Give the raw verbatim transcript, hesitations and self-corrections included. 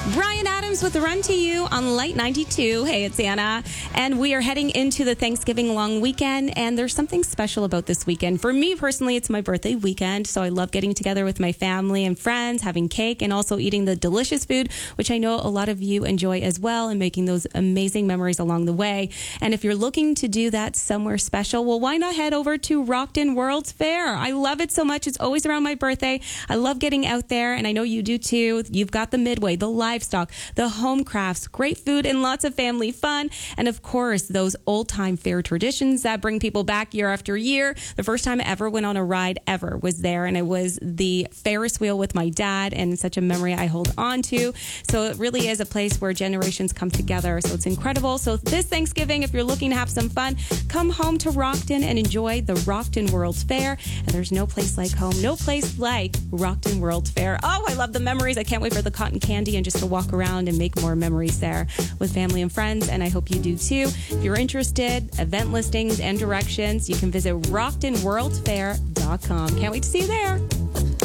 Brian Adams with the Run to You on Light ninety-two. Hey, it's Anna. And we are heading into the Thanksgiving long weekend. And there's something special about this weekend. For me personally, it's my birthday weekend. So I love getting together with my family and friends, having cake, and also eating the delicious food, which I know a lot of you enjoy as well, and making those amazing memories along the way. And if you're looking to do that somewhere special, well, why not head over to Rockton World's Fair? I love it so much. It's always around my birthday. I love getting out there, and I know you do too. You've got the Midway, the livestock, the home crafts, great food, and lots of family fun. And of course, those old-time fair traditions that bring people back year after year. The first time I ever went on a ride ever was there, and it was the Ferris wheel with my dad, and it's such a memory I hold on to. So it really is a place where generations come together. So it's incredible. So this Thanksgiving, if you're looking to have some fun, come home to Rockton and enjoy the Rockton World's Fair. And there's no place like home, no place like Rockton World's Fair. Oh, I love the memories. I can't wait for the cotton candy and just to walk around and make more memories there with family and friends, and I hope you do too. If you're interested, event listings and directions, you can visit rockton world fair dot com. Can't wait to see you there.